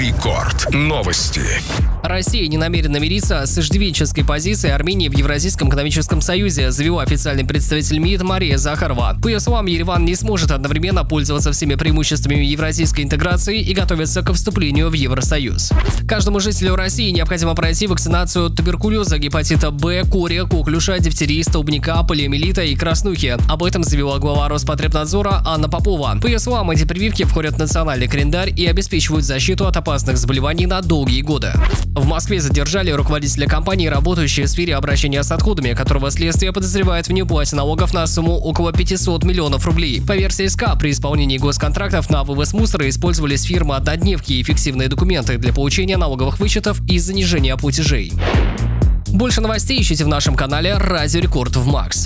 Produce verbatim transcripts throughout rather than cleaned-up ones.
Рекорд. Новости. Россия не намерена мириться с иждивенческой позицией Армении в Евразийском экономическом союзе, заявила официальный представитель МИД Мария Захарова. По ее словам, Ереван не сможет одновременно пользоваться всеми преимуществами евразийской интеграции и готовиться к вступлению в Евросоюз. Каждому жителю России необходимо пройти вакцинацию от туберкулеза, гепатита Б, кори, коклюша, дифтерии, столбняка, полиомиелита и краснухи. Об этом заявила глава Роспотребнадзора Анна Попова. По ее словам, эти прививки входят в национальный календарь и обеспечивают защиту от опасных заболеваний на долгие годы. В Москве задержали руководителя компании, работающей в сфере обращения с отходами, которого следствие подозревает в неуплате налогов на сумму около пятисот миллионов рублей. По версии СК, при исполнении госконтрактов на вывоз мусора использовались фирмы-однодневки и фиктивные документы для получения налоговых вычетов и занижения платежей. Больше новостей ищите в нашем канале Радио Рекорд в Макс.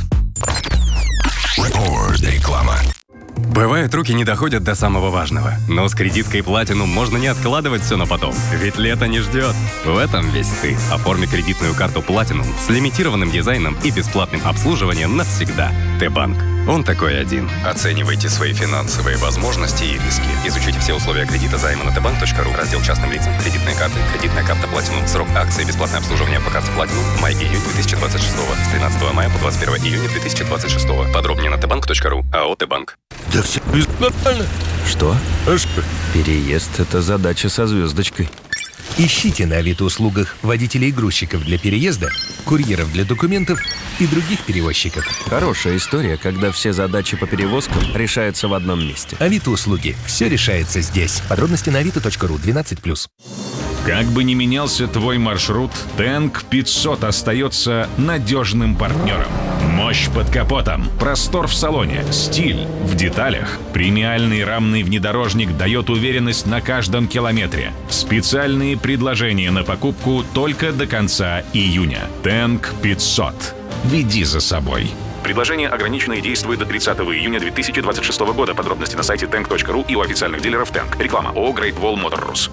Рекорд. Реклама. Бывает, руки не доходят до самого важного. Но с кредиткой Platinum можно не откладывать все на потом. Ведь лето не ждет. В этом весь ты. Оформи кредитную карту Platinum с лимитированным дизайном и бесплатным обслуживанием навсегда. Т-банк. Он такой один. Оценивайте свои финансовые возможности и риски. Изучите все условия кредита займа на тэ банк точка ру. Раздел частным лицам. Кредитные карты. Кредитная карта Platinum. Срок акции. Бесплатное обслуживание по карте Platinum. Май-июнь две тысячи двадцать шестого. С тринадцатого мая по двадцать первое июня две тысячи двадцать шестого. Подробнее на тэ банк точка ру. АО Т-банк. Да все нормально. Что? А что? Переезд – это задача со звездочкой. Ищите на Авито-услугах водителей и грузчиков для переезда, курьеров для документов и других перевозчиков. Хорошая история, когда все задачи по перевозкам решаются в одном месте. Авито-услуги. Все решается здесь. Подробности на авито точка ру двенадцать плюс. Как бы ни менялся твой маршрут, Тэнк пятьсот остается надежным партнером. Мощь под капотом, простор в салоне, стиль в деталях. Премиальный рамный внедорожник дает уверенность на каждом километре. Специальные предложения на покупку только до конца июня. Тэнк пятьсот. Веди за собой. Предложение ограничено и действует до тридцатого июня две тысячи двадцать шестого года. Подробности на сайте тэнк точка ру и у официальных дилеров Тэнк. Реклама ООО Great Wall Motors.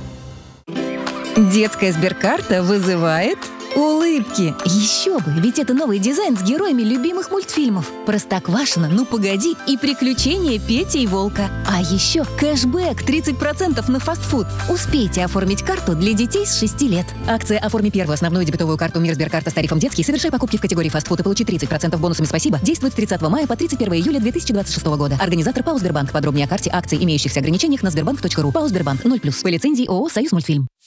Детская сберкарта вызывает улыбки. Еще бы, ведь это новый дизайн с героями любимых мультфильмов. Простоквашино, Ну погоди и Приключения Пети и Волка. А еще кэшбэк тридцать процентов на фастфуд. Успейте оформить карту для детей с шести лет. Акция «Оформи первую основную дебетовую карту Мир Сберкарта с тарифом детский, совершай покупки в категории фастфуд и получи тридцать процентов бонусами «Спасибо». Действует с тридцатого мая по тридцать первое июля две тысячи двадцать шестого года. Организатор ПАО «Сбербанк». Подробнее о карте, акции, имеющихся ограничениях на сбербанк точка ру. ПАО «Сбербанк» ноль плюс. По лицензии ООО «Союз Мультфильм».